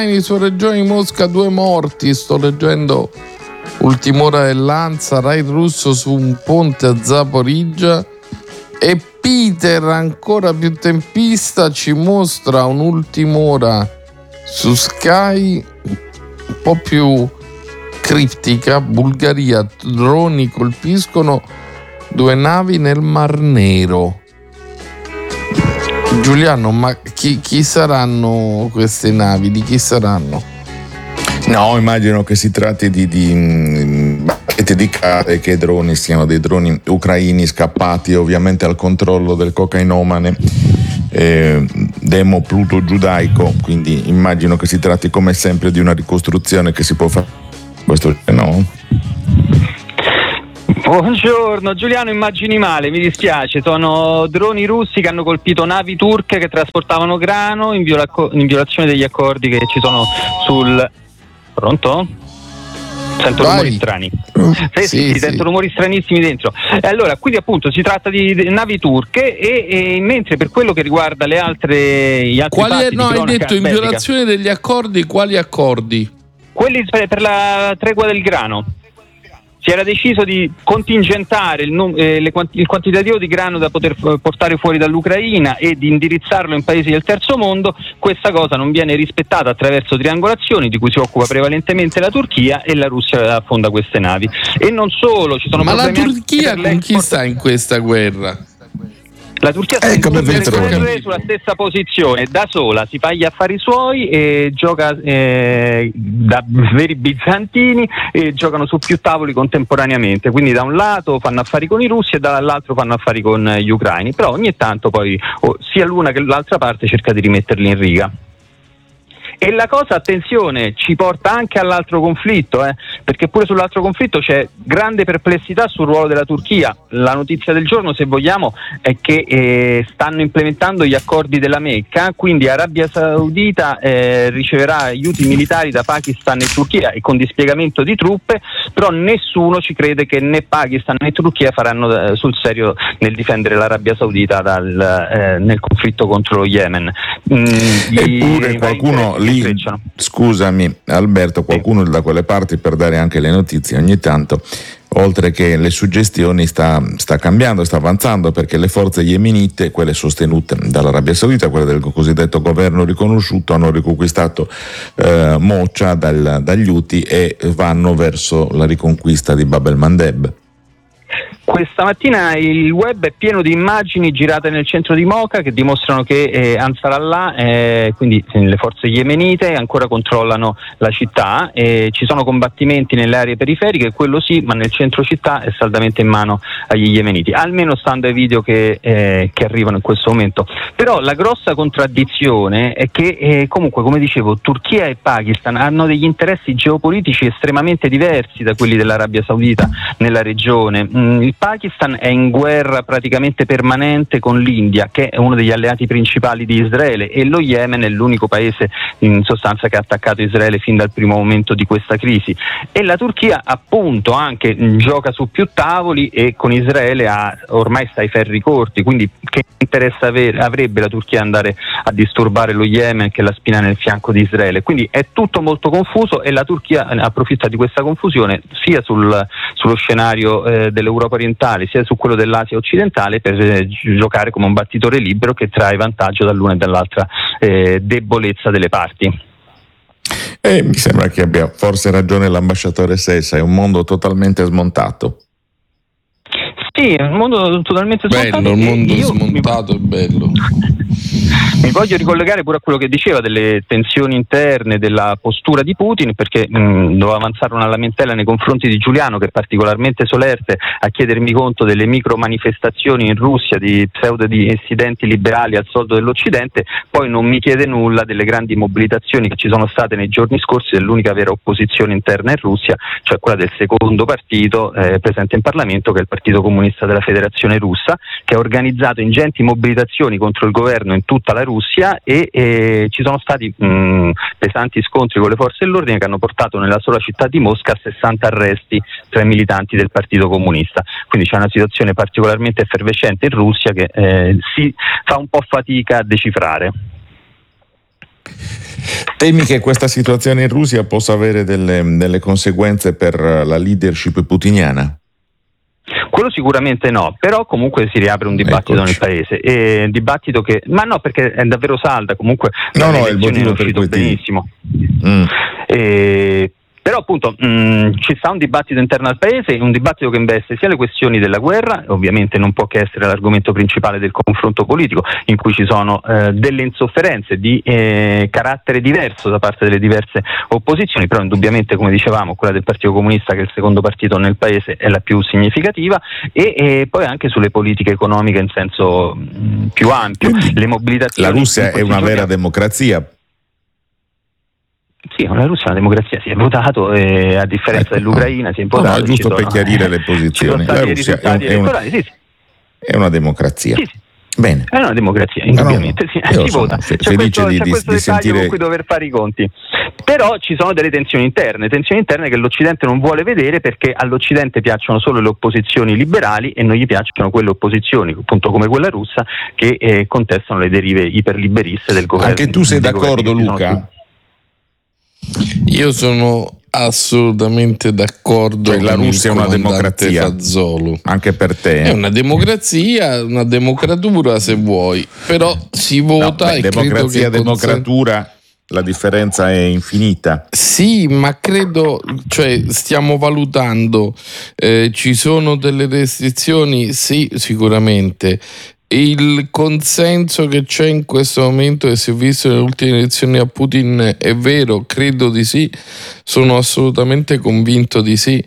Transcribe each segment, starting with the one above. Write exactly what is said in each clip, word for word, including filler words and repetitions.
su Regione di Mosca, due morti. Sto leggendo ultim'ora dell'Ansa. Raid russo su un ponte a Zaporizhzhia. E Peter, ancora più tempista, ci mostra un'ultim'ora su Sky un po' più criptica. Bulgaria, droni colpiscono due navi nel Mar Nero. Giuliano, ma chi, chi saranno queste navi? Di chi saranno? No, immagino che si tratti di, di bacchette di carne, che i droni siano dei droni ucraini scappati ovviamente al controllo del cocainomane eh, Demo Pluto Giudaico, quindi immagino che si tratti come sempre di una ricostruzione che si può fare. Questo no? Buongiorno Giuliano, immagini male, mi dispiace, sono droni russi che hanno colpito navi turche che trasportavano grano in, viola- in violazione degli accordi che ci sono sul... Pronto? Sento Vai. rumori strani. Sì, Eh, sì, sì, sì. sento rumori stranissimi dentro. E allora, quindi appunto si tratta di di navi turche e, e mentre per quello che riguarda le altre gli altri Quali, fatti no, di hai cronaca detto in bellica, violazione degli accordi, quali accordi? quelli per per la tregua del grano. Si era deciso di contingentare il, num- eh, le quanti- il quantitativo di grano da poter f- portare fuori dall'Ucraina e di indirizzarlo in paesi del terzo mondo. Questa cosa non viene rispettata attraverso triangolazioni di cui si occupa prevalentemente la Turchia, e la Russia affonda queste navi. E non solo, ci sono Ma la problemi anche Turchia per con chi l'export. sta in questa guerra? La Turchia sta Ecco, in tutte le Petroni. guerre sulla stessa posizione, da sola, si fa gli affari suoi e gioca eh, da veri bizantini, e giocano su più tavoli contemporaneamente, quindi da un lato fanno affari con i russi e dall'altro fanno affari con gli ucraini, però ogni tanto poi oh, sia l'una che l'altra parte cerca di rimetterli in riga. E la cosa, attenzione, ci porta anche all'altro conflitto, eh, perché pure sull'altro conflitto c'è grande perplessità sul ruolo della Turchia. La notizia del giorno, se vogliamo, è che eh, stanno implementando gli accordi della Mecca, quindi Arabia Saudita eh, riceverà aiuti militari da Pakistan e Turchia e con dispiegamento di truppe, però nessuno ci crede che né Pakistan né Turchia faranno eh, sul serio nel difendere l'Arabia Saudita dal, eh, nel conflitto contro lo Yemen. Mm, Eppure i- qualcuno i- lì, intrecciano. scusami Alberto, qualcuno da quelle parti, per dare anche le notizie ogni tanto, oltre che le suggestioni, sta, sta cambiando, sta avanzando, perché le forze yemenite, quelle sostenute dall'Arabia Saudita, quelle del cosiddetto governo riconosciuto, hanno riconquistato eh, Mocha dal, dagli Houthi e vanno verso la riconquista di Bab el-Mandeb. Questa mattina il web è pieno di immagini girate nel centro di Mocha che dimostrano che eh, Ansar Allah, eh, quindi eh, le forze yemenite, ancora controllano la città. Eh, ci sono combattimenti nelle aree periferiche, quello sì, ma nel centro città è saldamente in mano agli yemeniti, almeno stando ai video che, eh, che arrivano in questo momento. Però la grossa contraddizione è che eh, comunque, come dicevo, Turchia e Pakistan hanno degli interessi geopolitici estremamente diversi da quelli dell'Arabia Saudita nella regione. Mm, il Pakistan è in guerra praticamente permanente con l'India, che è uno degli alleati principali di Israele, e lo Yemen è l'unico paese in sostanza che ha attaccato Israele fin dal primo momento di questa crisi. E la Turchia appunto anche gioca su più tavoli e con Israele ha, ormai sta ai ferri corti, quindi che interesse ave- avrebbe la Turchia andare a disturbare lo Yemen, che è la spina nel fianco di Israele? Quindi è tutto molto confuso e la Turchia approfitta di questa confusione sia sul, sullo scenario eh, dell'Europa orientale sia su quello dell'Asia occidentale per eh, giocare come un battitore libero che trae vantaggio dall'una e dall'altra eh, debolezza delle parti. E mi sembra che abbia forse ragione l'ambasciatore Sessa, è un mondo totalmente smontato. Sì, è un mondo totalmente smontato. Bello, il mondo io smontato mi... è bello. Mi voglio ricollegare pure a quello che diceva delle tensioni interne, della postura di Putin, perché mh, devo avanzare una lamentela nei confronti di Giuliano, che è particolarmente solerte a chiedermi conto delle micro manifestazioni in Russia di pseudo dissidenti liberali al soldo dell'Occidente, poi non mi chiede nulla delle grandi mobilitazioni che ci sono state nei giorni scorsi dell'unica vera opposizione interna in Russia, cioè quella del secondo partito eh, presente in Parlamento, che è il Partito Comunista della Federazione Russa, che ha organizzato ingenti mobilitazioni contro il governo in tutta la Russia e eh, ci sono stati mh, pesanti scontri con le forze dell'ordine che hanno portato nella sola città di Mosca a sessanta arresti tra i militanti del Partito Comunista. Quindi c'è una situazione particolarmente effervescente in Russia che eh, si fa un po' fatica a decifrare. Temi che questa situazione in Russia possa avere delle, delle conseguenze per la leadership putiniana? Quello sicuramente no, però comunque si riapre un dibattito Eccoci. nel paese, e dibattito che, ma no, perché è davvero salda, comunque no, no, è il motivo per cui benissimo. Mm. E, però appunto mh, ci sta un dibattito interno al paese, un dibattito che investe sia le questioni della guerra, ovviamente non può che essere l'argomento principale del confronto politico, in cui ci sono eh, delle insofferenze di eh, carattere diverso da parte delle diverse opposizioni, però indubbiamente, come dicevamo, quella del Partito Comunista, che è il secondo partito nel paese, è la più significativa, e, e poi anche sulle politiche economiche in senso mh, più ampio. Quindi, le mobilitazioni. La Russia è una vera democrazia? Sì, la Russia è una democrazia, si è votato, e a differenza ecco, dell'Ucraina si è votato. No, no, è giusto sono, per chiarire eh, le posizioni. La Russia è, un, è, un, sì, sì. è una democrazia. Sì, sì. Bene. È una democrazia, indubbiamente, no, no. sì, si vota. Fe- c'è questo, di, c'è questo di, dettaglio sentire... con cui dover fare i conti. Però ci sono delle tensioni interne, tensioni interne che l'Occidente non vuole vedere, perché all'Occidente piacciono solo le opposizioni liberali e non gli piacciono quelle opposizioni, appunto come quella russa, che eh, contestano le derive iperliberiste del governo. Anche tu sei d'accordo, Luca? Io sono assolutamente d'accordo. Cioè, la Russia è una democrazia, Fazzolo. Anche per te. È una democrazia, una democratura se vuoi, però si vota no, beh, e democrazia, credo che democratura, consent... la differenza è infinita. Sì, ma credo, cioè stiamo valutando, eh, ci sono delle restrizioni, sì, sicuramente. Il consenso che c'è in questo momento, che si è visto nelle ultime elezioni a Putin, è vero? Credo di sì, sono assolutamente convinto di sì.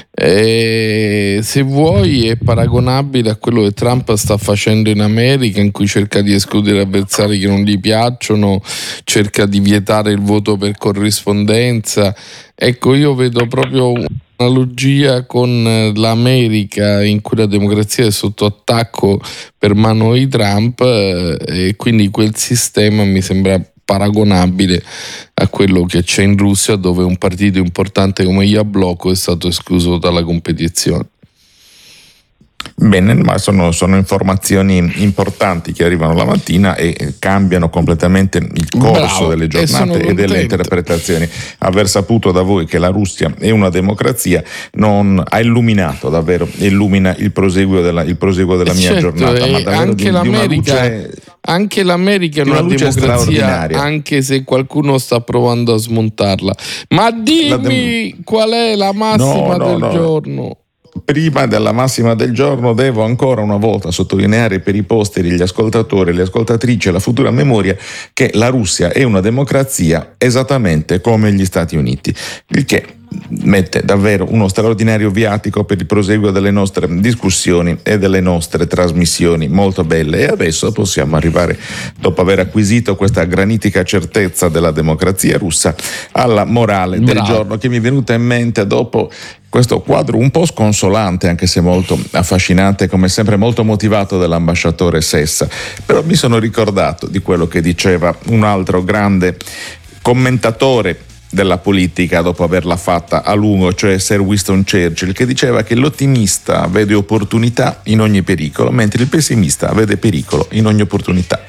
E se vuoi è paragonabile a quello che Trump sta facendo in America, in cui cerca di escludere avversari che non gli piacciono, cerca di vietare il voto per corrispondenza. Ecco, io vedo proprio analogia con l'America, in cui la democrazia è sotto attacco per mano di Trump, e quindi quel sistema mi sembra paragonabile a quello che c'è in Russia, dove un partito importante come Yabloko è stato escluso dalla competizione. Bene, ma sono, sono informazioni importanti che arrivano la mattina e cambiano completamente il corso Bravo, delle giornate e, e delle interpretazioni. Aver saputo da voi che la Russia è una democrazia non ha illuminato davvero, illumina il proseguo della, il proseguo della mia certo, giornata. Ma davvero anche, di, l'America, di luce, anche l'America è una, una democrazia, anche se qualcuno sta provando a smontarla. Ma dimmi dem- qual è la massima no, no, del no. giorno? Prima della massima del giorno devo ancora una volta sottolineare per i posteri, gli ascoltatori, le ascoltatrici e la futura memoria che la Russia è una democrazia esattamente come gli Stati Uniti, il che mette davvero uno straordinario viatico per il proseguo delle nostre discussioni e delle nostre trasmissioni molto belle. E adesso possiamo arrivare, dopo aver acquisito questa granitica certezza della democrazia russa, alla morale Bravo. del giorno, che mi è venuta in mente dopo questo quadro un po' sconsolante, anche se molto affascinante, come sempre molto motivato dall'ambasciatore Sessa. Però mi sono ricordato di quello che diceva un altro grande commentatore della politica dopo averla fatta a lungo, cioè Sir Winston Churchill, che diceva che l'ottimista vede opportunità in ogni pericolo, mentre il pessimista vede pericolo in ogni opportunità.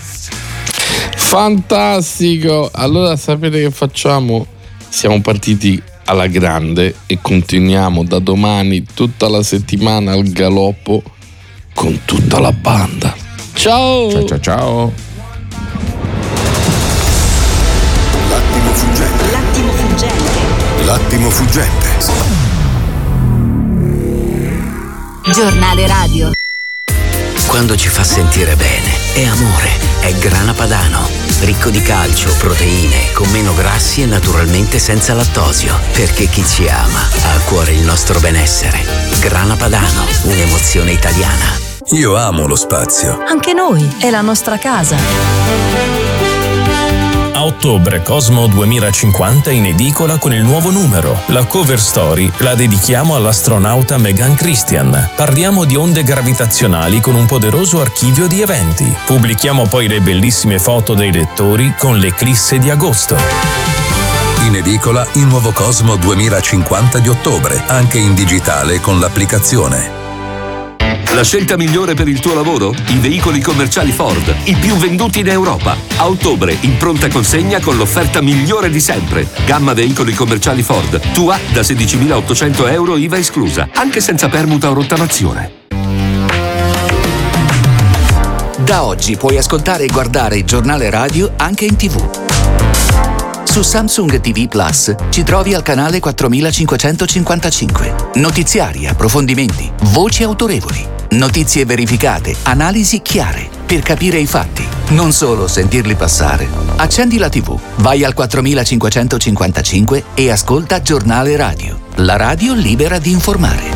Fantastico! Allora sapete che facciamo? Siamo partiti alla grande e continuiamo da domani tutta la settimana al galoppo con tutta la banda. Ciao! Ciao ciao ciao! L'attimo fuggente. L'attimo fuggente. L'attimo fuggente. Giornale radio. Quando ci fa sentire bene, è amore, è Grana Padano. Ricco di calcio, proteine, con meno grassi e naturalmente senza lattosio. Perché chi ci ama ha a cuore il nostro benessere. Grana Padano, un'emozione italiana. Io amo lo spazio. Anche noi, è la nostra casa. A ottobre Cosmo duemilacinquanta in edicola con il nuovo numero. La cover story la dedichiamo all'astronauta Megan Christian. Parliamo di onde gravitazionali con un poderoso archivio di eventi. Pubblichiamo poi le bellissime foto dei lettori con l'eclisse di agosto. In edicola il nuovo Cosmo duemilacinquanta di ottobre, anche in digitale con l'applicazione. La scelta migliore per il tuo lavoro? I veicoli commerciali Ford, i più venduti in Europa. A ottobre, in pronta consegna con l'offerta migliore di sempre. Gamma veicoli commerciali Ford, tua da sedicimilaottocento euro I V A esclusa, anche senza permuta o rottamazione. Da oggi puoi ascoltare e guardare il giornale radio anche in tivù. Su Samsung T V Plus ci trovi al canale quattromilacinquecentocinquantacinque. Notiziari, approfondimenti, voci autorevoli, notizie verificate, analisi chiare, per capire i fatti, non solo sentirli passare. Accendi la tivù, vai al quattromilacinquecentocinquantacinque e ascolta Giornale Radio, la radio libera di informare.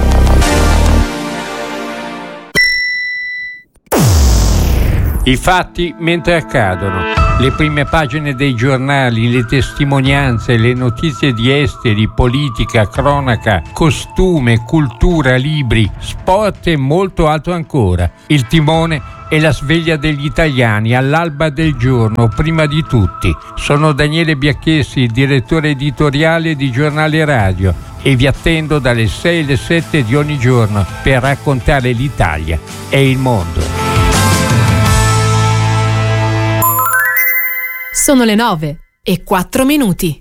I fatti mentre accadono. Le prime pagine dei giornali, le testimonianze, le notizie di esteri, politica, cronaca, costume, cultura, libri, sport e molto altro ancora. Il timone e la sveglia degli italiani all'alba del giorno, prima di tutti. Sono Daniele Biacchessi, il direttore editoriale di Giornale Radio, e vi attendo dalle sei alle sette di ogni giorno per raccontare l'Italia e il mondo. Sono le nove e quattro minuti.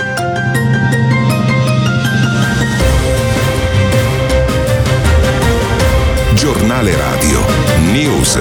Giornale Radio News.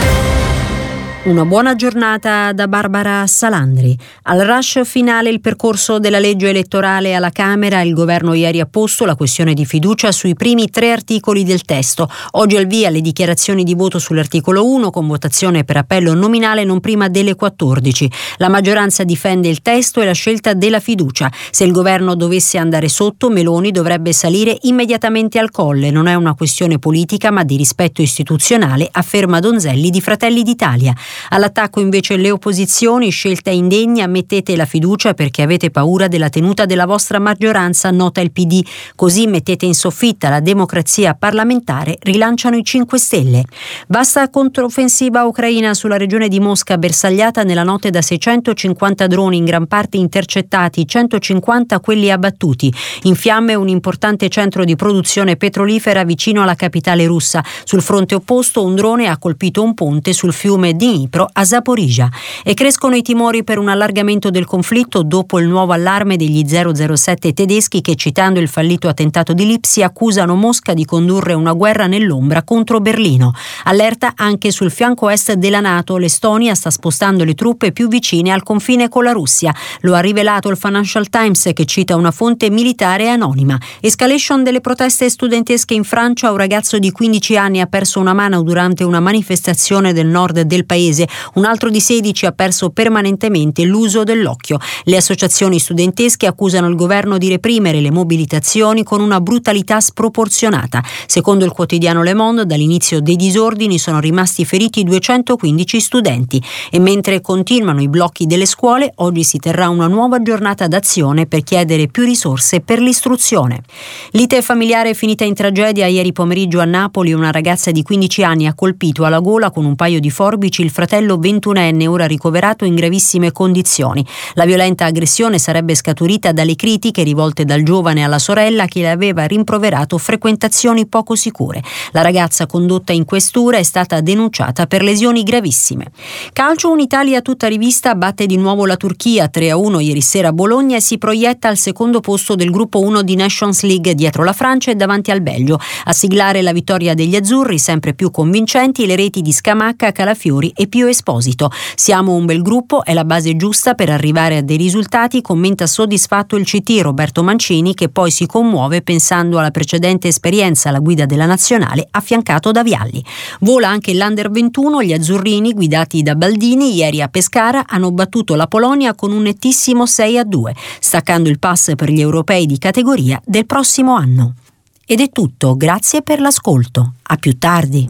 Una buona giornata da Barbara Salandri. Al rush finale il percorso della legge elettorale alla Camera. Il governo ieri ha posto la questione di fiducia sui primi tre articoli del testo. Oggi al via le dichiarazioni di voto sull'articolo uno con votazione per appello nominale non prima delle quattordici. La maggioranza difende il testo e la scelta della fiducia. Se il governo dovesse andare sotto, Meloni dovrebbe salire immediatamente al colle. Non è una questione politica ma di rispetto istituzionale, afferma Donzelli di Fratelli d'Italia. All'attacco invece le opposizioni: scelta indegna, mettete la fiducia perché avete paura della tenuta della vostra maggioranza, nota il P D. Così mettete in soffitta la democrazia parlamentare, rilanciano i cinque Stelle. Vasta controffensiva ucraina sulla regione di Mosca, bersagliata nella notte da seicentocinquanta droni, in gran parte intercettati, centocinquanta quelli abbattuti. In fiamme un importante centro di produzione petrolifera vicino alla capitale russa. Sul fronte opposto un drone ha colpito un ponte sul fiume Dnipro a Zaporizhzhia. E crescono i timori per un allargamento del conflitto dopo il nuovo allarme degli zero zero sette tedeschi che, citando il fallito attentato di Lipsia, accusano Mosca di condurre una guerra nell'ombra contro Berlino. Allerta anche sul fianco est della NATO. L'Estonia sta spostando le truppe più vicine al confine con la Russia. Lo ha rivelato il Financial Times, che cita una fonte militare anonima. Escalation delle proteste studentesche in Francia. Un ragazzo di quindici anni ha perso una mano durante una manifestazione del nord del paese. Un altro di sedici ha perso permanentemente l'uso dell'occhio. Le associazioni studentesche accusano il governo di reprimere le mobilitazioni con una brutalità sproporzionata. Secondo il quotidiano Le Monde, dall'inizio dei disordini sono rimasti feriti duecentoquindici studenti. E mentre continuano i blocchi delle scuole, oggi si terrà una nuova giornata d'azione per chiedere più risorse per l'istruzione. Lite familiare è finita in tragedia ieri pomeriggio a Napoli. Una ragazza di quindici anni ha colpito alla gola con un paio di forbici il fratello ventunenne, ora ricoverato in gravissime condizioni. La violenta aggressione sarebbe scaturita dalle critiche rivolte dal giovane alla sorella, che le aveva rimproverato frequentazioni poco sicure. La ragazza, condotta in questura, è stata denunciata per lesioni gravissime. Calcio, un'Italia tutta rivista batte di nuovo la Turchia tre a uno ieri sera a Bologna e si proietta al secondo posto del gruppo uno di Nations League, dietro la Francia e davanti al Belgio. A siglare la vittoria degli azzurri, sempre più convincenti, le reti di Scamacca, Calafiori e Pio Esposito. Siamo un bel gruppo, è la base giusta per arrivare a dei risultati, commenta soddisfatto il C T Roberto Mancini, che poi si commuove pensando alla precedente esperienza alla guida della nazionale affiancato da Vialli. Vola anche l'Under ventuno, gli azzurrini guidati da Baldini ieri a Pescara hanno battuto la Polonia con un nettissimo sei a due, staccando il pass per gli europei di categoria del prossimo anno. Ed è tutto, grazie per l'ascolto. A più tardi.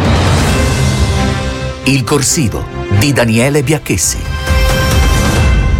Il corsivo di Daniele Biacchessi.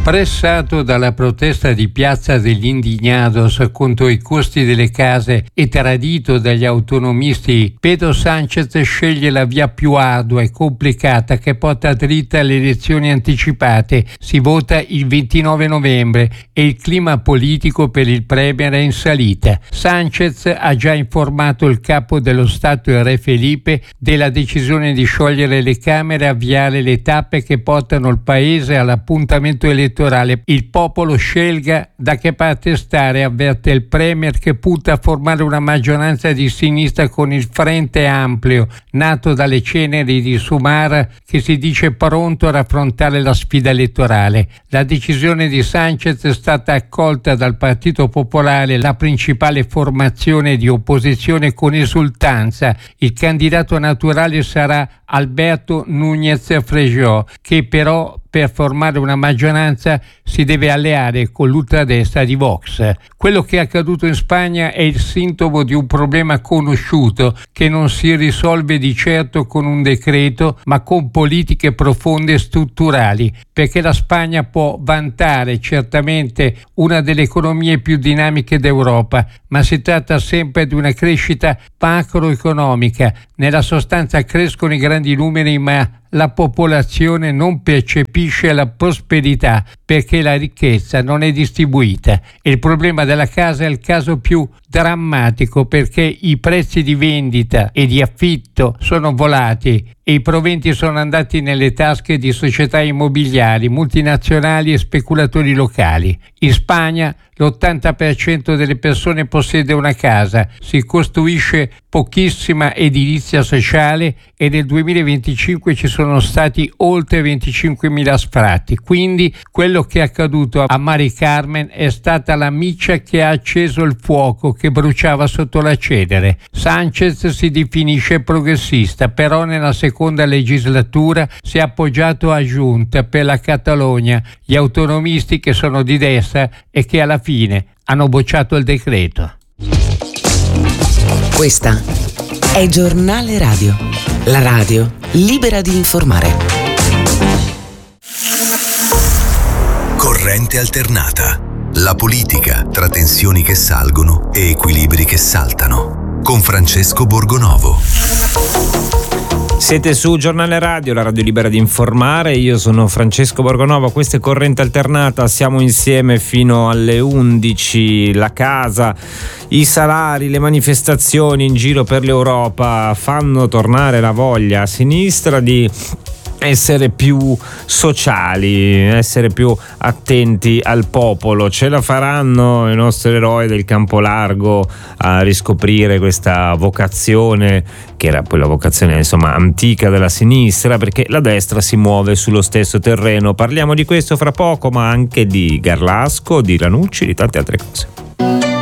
Pressato dalla protesta di Piazza degli Indignados contro i costi delle case e tradito dagli autonomisti, Pedro Sánchez sceglie la via più ardua e complicata che porta dritta alle elezioni anticipate. Si vota il ventinove novembre e il clima politico per il premier è in salita. Sánchez ha già informato il capo dello Stato, il re Felipe, della decisione di sciogliere le Camere e avviare le tappe che portano il paese all'appuntamento elettorale. Il popolo scelga da che parte stare, avverte il premier, che punta a formare una maggioranza di sinistra con il Frente Amplio, nato dalle ceneri di Sumar, che si dice pronto ad affrontare la sfida elettorale. La decisione di Sánchez è stata accolta dal Partito Popolare, la principale formazione di opposizione, con esultanza. Il candidato naturale sarà Alberto Núñez Feijóo, che però per formare una maggioranza si deve alleare con l'ultradestra di Vox. Quello che è accaduto in Spagna è il sintomo di un problema conosciuto che non si risolve di certo con un decreto, ma con politiche profonde e strutturali, perché la Spagna può vantare certamente una delle economie più dinamiche d'Europa, ma si tratta sempre di una crescita macroeconomica. Nella sostanza crescono i grandi numeri, ma la popolazione non percepisce la prosperità perché la ricchezza non è distribuita. Il problema della casa è il caso più drammatico, perché i prezzi di vendita e di affitto sono volati e i proventi sono andati nelle tasche di società immobiliari, multinazionali e speculatori locali. In Spagna l'ottanta per cento delle persone possiede una casa, si costruisce pochissima edilizia sociale e nel duemilaventicinque ci sono stati oltre venticinquemila sfratti. Quindi quello che è accaduto a Mari Carmen è stata la miccia che ha acceso il fuoco che bruciava sotto la cenere. Sánchez si definisce progressista, però nella seconda legislatura si è appoggiato a Junts per la Catalogna, gli autonomisti che sono di destra e che alla fine hanno bocciato il decreto. Questa è Giornale Radio, la radio libera di informare. Corrente alternata. La politica tra tensioni che salgono e equilibri che saltano. Con Francesco Borgonovo. Siete su Giornale Radio, la radio libera di informare. Io sono Francesco Borgonovo, questa è Corrente Alternata. Siamo insieme fino alle undici. La casa, i salari, le manifestazioni in giro per l'Europa fanno tornare la voglia a sinistra di essere più sociali, essere più attenti al popolo. Ce la faranno i nostri eroi del campo largo a riscoprire questa vocazione, che era poi la vocazione insomma antica della sinistra, perché la destra si muove sullo stesso terreno. Parliamo di questo fra poco, ma anche di Garlasco, di Ranucci, di tante altre cose.